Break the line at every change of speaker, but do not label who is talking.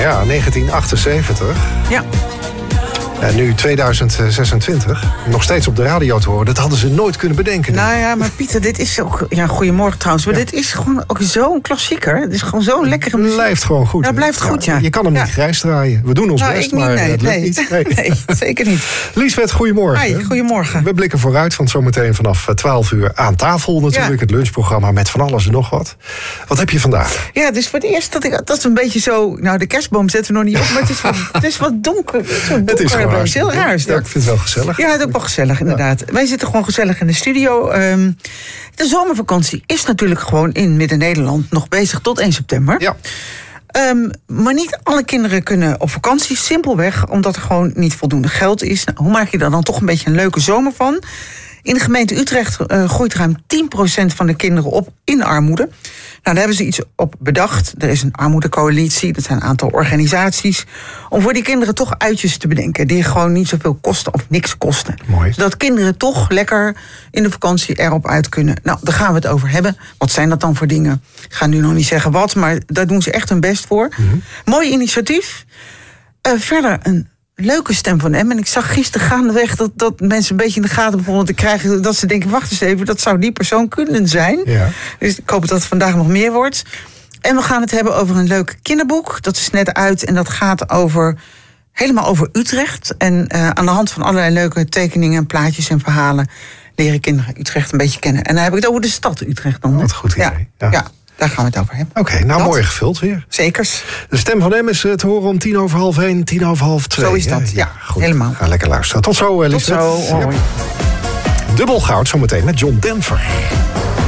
Ja, 1978.
Ja.
En nu 2026, nog steeds op de radio te horen. Dat hadden ze nooit kunnen bedenken.
Nou ja, maar Pieter, dit is ook... Ja, goedemorgen trouwens. Maar dit is gewoon ook zo'n klassieker. Het is gewoon zo'n lekkere muziek.
Blijft gewoon goed.
Ja, blijft goed, ja.
Je kan hem niet grijs draaien. We doen ons best, maar het lukt niet.
Nee, zeker niet.
Liesbeth, goedemorgen.
Hi, goedemorgen.
We blikken vooruit, want zometeen vanaf 12 uur aan tafel natuurlijk. Ja. Het lunchprogramma met van alles en nog wat. Wat heb je vandaag?
Ja, dus voor het eerst dat is een beetje zo... Nou, de kerstboom zetten we nog niet op, maar het is wat donker. Het is gewoon heel raar.
Ja, ik vind het wel gezellig.
Ja, het is ook wel gezellig, inderdaad. Ja. Wij zitten gewoon gezellig in de studio. De zomervakantie is natuurlijk gewoon in Midden-Nederland nog bezig tot 1 september.
Ja.
Maar niet alle kinderen kunnen op vakantie. Simpelweg omdat er gewoon niet voldoende geld is. Nou, hoe maak je daar dan toch een beetje een leuke zomer van? In de gemeente Utrecht groeit ruim 10% van de kinderen op in armoede. Nou, daar hebben ze iets op bedacht. Er is een armoedecoalitie, dat zijn een aantal organisaties... om voor die kinderen toch uitjes te bedenken... die gewoon niet zoveel kosten of niks kosten.
Mooi.
Zodat kinderen toch lekker in de vakantie erop uit kunnen. Nou, daar gaan we het over hebben. Wat zijn dat dan voor dingen? Ik ga nu nog niet zeggen wat, maar daar doen ze echt hun best voor. Mm-hmm. Mooi initiatief. Verder een leuke stem van hem. En ik zag gisteren gaandeweg dat mensen een beetje in de gaten begonnen te krijgen... dat ze denken, wacht eens even, dat zou die persoon kunnen zijn. Ja. Dus ik hoop dat het vandaag nog meer wordt. En we gaan het hebben over een leuk kinderboek. Dat is net uit en dat gaat helemaal over Utrecht. En aan de hand van allerlei leuke tekeningen, plaatjes en verhalen... leren kinderen Utrecht een beetje kennen. En dan heb ik het over de stad Utrecht dan.
Wat goed idee.
Ja. Daar gaan we het over hebben.
Oké, nou mooi gevuld weer.
Zekers.
De stem van hem is te horen om 1:10, 1:30, 1:30.
Zo is dat, ja goed. Helemaal.
Ga lekker luisteren. Tot zo, Lisbeth.
Tot zo.
Ja. Dubbel goud zometeen met John Denver.